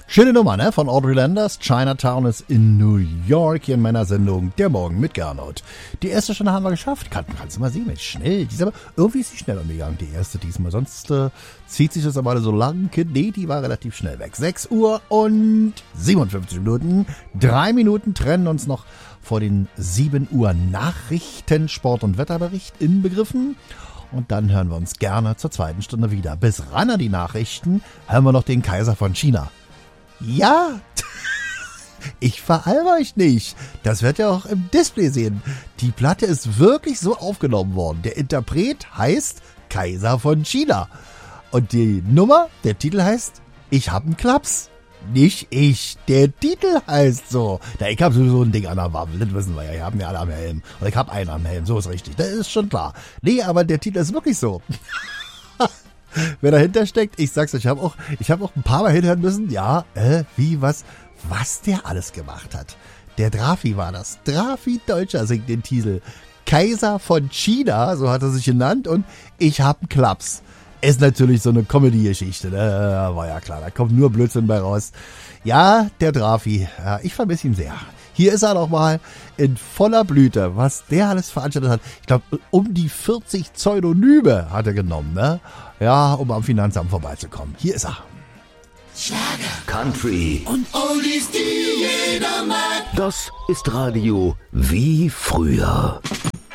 Schöne Nummer, ne? Von Audrey Landers. Chinatown ist in New York hier in meiner Sendung Der Morgen mit Gernot. Die erste Stunde haben wir geschafft. Kannst du mal sehen, schnell. Irgendwie ist sie schneller gegangen, die erste diesmal. Sonst zieht sich das aber alle so lang. Nee, die war relativ schnell weg. 6 Uhr und 57 Minuten. 3 Minuten trennen uns noch vor den 7 Uhr Nachrichten, Sport- und Wetterbericht inbegriffen. Und dann hören wir uns gerne zur zweiten Stunde wieder. Bis ran an die Nachrichten hören wir noch den Kaiser von China. Ja, ich veralber euch nicht. Das werdet ihr auch im Display sehen. Die Platte ist wirklich so aufgenommen worden. Der Interpret heißt Kaiser von China. Und die Nummer, der Titel heißt Ich hab 'n Klaps. Nicht ich, der Titel heißt so. Ich hab sowieso ein Ding an der Waffel, das wissen wir ja. Wir haben ja alle am Helm. Und ich hab einen am Helm, so ist richtig. Das ist schon klar. Nee, aber der Titel ist wirklich so. Wer dahinter steckt, ich sag's euch, ich hab auch ein paar Mal hinhören müssen. Ja, was der alles gemacht hat. Der Drafi war das. Drafi Deutscher singt den Titel. Kaiser von China, so hat er sich genannt. Und ich hab 'n Klaps. Ist natürlich so eine Comedy-Geschichte, ne? War ja klar, da kommt nur Blödsinn bei raus. Ja, der Drafi, ja, ich vermisse ihn sehr. Hier ist er nochmal in voller Blüte, was der alles veranstaltet hat. Ich glaube, um die 40 Pseudonyme hat er genommen, ne? Ja, um am Finanzamt vorbeizukommen. Hier ist er. Schlager, Country und Oldies, die jeder mag. Das ist Radio wie früher.